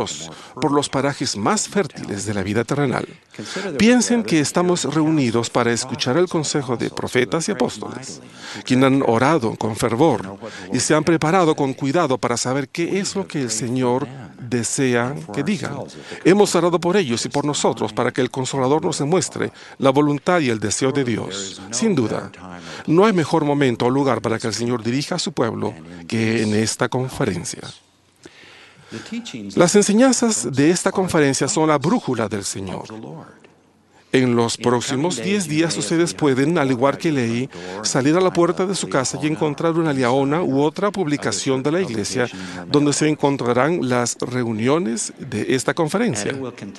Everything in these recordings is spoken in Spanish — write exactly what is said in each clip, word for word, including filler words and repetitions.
juntos por los parajes más fértiles de la vida terrenal. Piensen que estamos reunidos para escuchar el consejo de profetas y apóstoles, quienes han orado con fervor y se han preparado con cuidado para saber qué es lo que el Señor desea que digan. Hemos orado por ellos y por nosotros para que el Consolador nos demuestre la voluntad y el deseo de Dios. Sin duda, no hay mejor momento o lugar para que el Señor dirija a su pueblo que en esta conferencia. Las enseñanzas de esta conferencia son la brújula del Señor. En los próximos diez días ustedes pueden, al igual que leí, salir a la puerta de su casa y encontrar una liaona u otra publicación de la iglesia donde se encontrarán las reuniones de esta conferencia.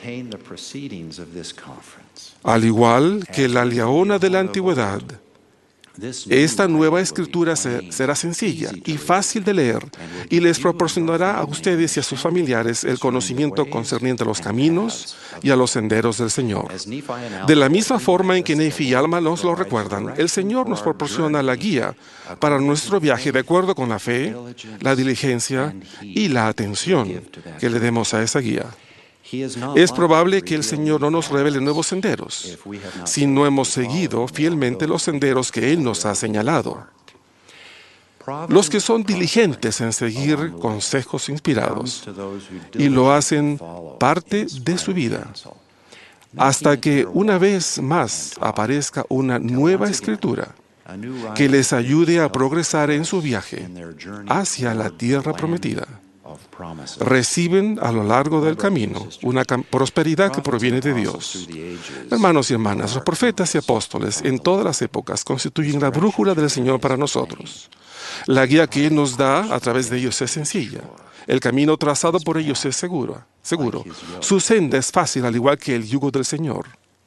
Al igual que la liaona de la antigüedad, esta nueva escritura se, será sencilla y fácil de leer y les proporcionará a ustedes y a sus familiares el conocimiento concerniente a los caminos y a los senderos del Señor. De la misma forma en que Nefi y Alma nos lo recuerdan, el Señor nos proporciona la guía para nuestro viaje de acuerdo con la fe, la diligencia y la atención que le demos a esa guía. Es probable que el Señor no nos revele nuevos senderos si no hemos seguido fielmente los senderos que Él nos ha señalado. Los que son diligentes en seguir consejos inspirados y lo hacen parte de su vida, hasta que una vez más aparezca una nueva escritura que les ayude a progresar en su viaje hacia la tierra prometida. Reciben a lo largo del camino una prosperidad que proviene de Dios. Hermanos y hermanas, los profetas y apóstoles en todas las épocas constituyen la brújula del Señor para nosotros. La guía que Él nos da a través de ellos es sencilla. El camino trazado por ellos es seguro. seguro. Su senda es fácil, al igual que el yugo del Señor.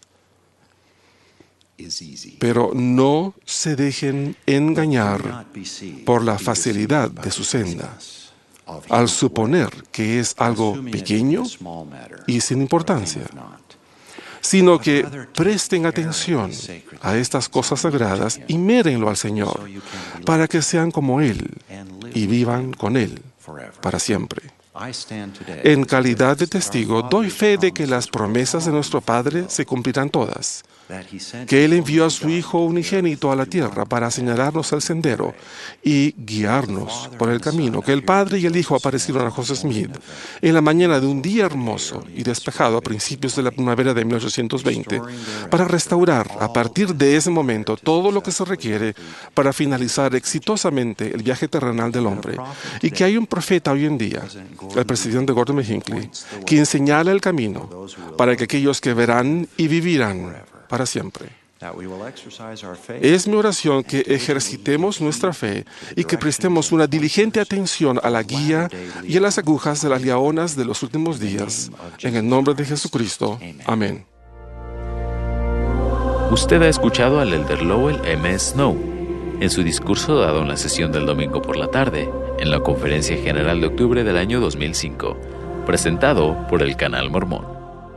Pero no se dejen engañar por la facilidad de su senda, al suponer que es algo pequeño y sin importancia, sino que presten atención a estas cosas sagradas y mírenlo al Señor, para que sean como Él y vivan con Él para siempre. En calidad de testigo, doy fe de que las promesas de nuestro Padre se cumplirán todas, que Él envió a su Hijo unigénito a la tierra para señalarnos el sendero y guiarnos por el camino, que el Padre y el Hijo aparecieron a José Smith en la mañana de un día hermoso y despejado a principios de la primavera de mil ochocientos veinte para restaurar a partir de ese momento todo lo que se requiere para finalizar exitosamente el viaje terrenal del hombre, y que hay un profeta hoy en día, el presidente Gordon B. Hinckley, quien señala el camino para que aquellos que verán y vivirán para siempre. Es mi oración que ejercitemos nuestra fe y que prestemos una diligente atención a la guía y a las agujas de las liaonas de los últimos días. En el nombre de Jesucristo. Amén. Usted ha escuchado al elder Lowell M. Snow en su discurso dado en la sesión del domingo por la tarde, en la Conferencia General de octubre del año dos mil cinco, presentado por el Canal Mormón.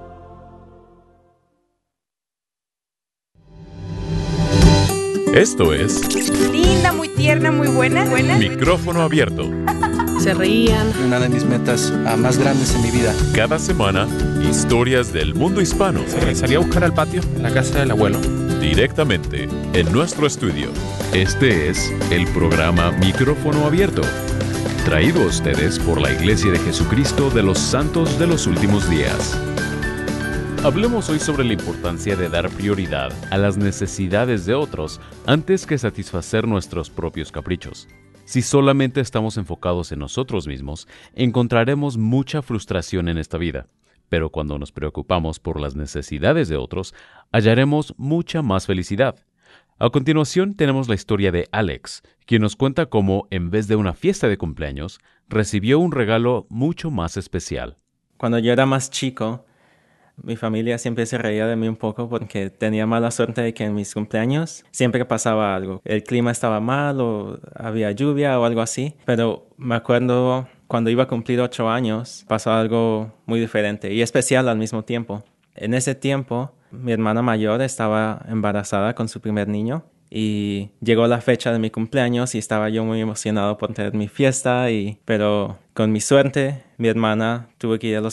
Esto es linda, muy tierna, muy buena, buena. Micrófono Abierto. Se reían. Una de mis metas uh, más grandes en mi vida. Cada semana, historias del mundo hispano. Se salía a buscar al patio, en la casa del abuelo. Directamente en nuestro estudio. Este es el programa Micrófono Abierto, traído a ustedes por la Iglesia de Jesucristo de los Santos de los Últimos Días. Hablemos hoy sobre la importancia de dar prioridad a las necesidades de otros antes que satisfacer nuestros propios caprichos. Si solamente estamos enfocados en nosotros mismos, encontraremos mucha frustración en esta vida. Pero cuando nos preocupamos por las necesidades de otros, hallaremos mucha más felicidad. A continuación tenemos la historia de Alex, quien nos cuenta cómo, en vez de una fiesta de cumpleaños, recibió un regalo mucho más especial. Cuando yo era más chico, mi familia siempre se reía de mí un poco porque tenía mala suerte de que en mis cumpleaños siempre pasaba algo. El clima estaba mal o había lluvia o algo así. Pero me acuerdo cuando iba a cumplir ocho años, pasó algo muy diferente y especial al mismo tiempo. En ese tiempo, mi hermana mayor estaba embarazada con su primer niño y llegó la fecha de mi cumpleaños y estaba yo muy emocionado por tener mi fiesta, y, pero con mi suerte, mi hermana tuvo que ir al